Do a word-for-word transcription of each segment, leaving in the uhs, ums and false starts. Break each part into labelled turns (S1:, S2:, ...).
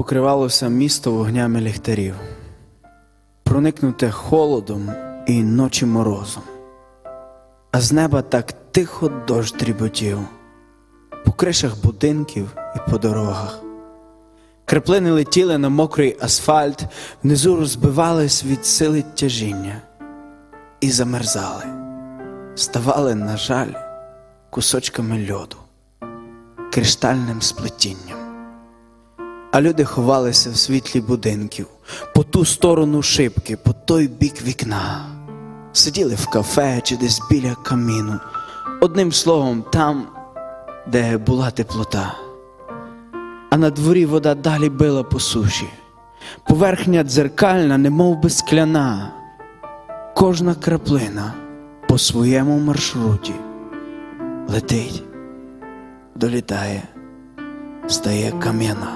S1: покривалося місто вогнями ліхтарів, проникнуте холодом і ночі морозом. А з неба так тихо дощ дріботів, по кришах будинків і по дорогах. Краплини летіли на мокрий асфальт, внизу розбивались від сили тяжіння і замерзали, ставали, на жаль, кусочками льоду, криштальним сплетінням. А люди ховалися в світлі будинків, по ту сторону шибки, по той бік вікна. Сиділи в кафе чи десь біля каміну, одним словом, там, де була теплота. А на дворі вода далі била по суші, поверхня дзеркальна, немов би скляна. Кожна краплина по своєму маршруті летить, долітає, стає кам'яна.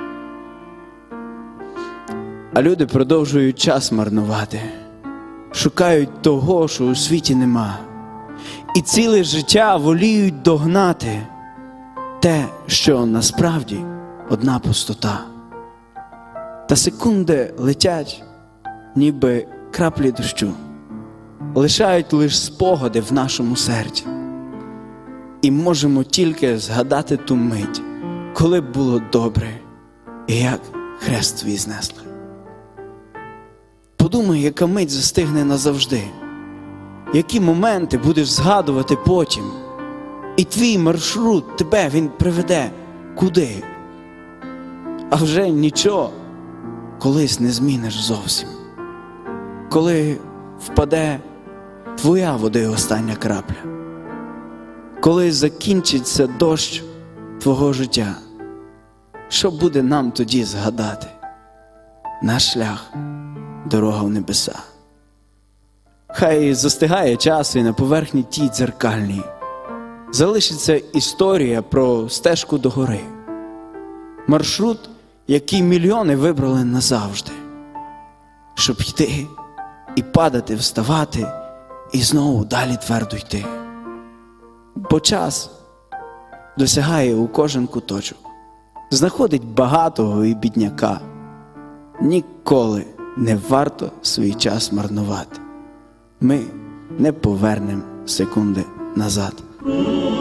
S1: А люди продовжують час марнувати, шукають того, що у світі нема, і ціле життя воліють догнати те, що насправді одна пустота. Та секунди летять, ніби краплі дощу, лишають лиш спогади в нашому серці. І можемо тільки згадати ту мить, коли б було добре, і як хрест свій знесли. Подумай, яка мить застигне назавжди, які моменти будеш згадувати потім, і твій маршрут тебе він приведе куди. А вже нічого колись не зміниш зовсім, коли впаде твоя води остання крапля, коли закінчиться дощ твого життя. Що буде нам тоді згадати? Наш шлях – дорога в небеса. Хай застигає час, і на поверхні тій дзеркальній залишиться історія про стежку до гори. Маршрут, який мільйони вибрали назавжди, щоб йти і падати, вставати, і знову далі твердо йти. Бо час досягає у кожен куточок, знаходить багатого і бідняка. Ніколи не варто свій час марнувати. Ми не повернемо секунди назад.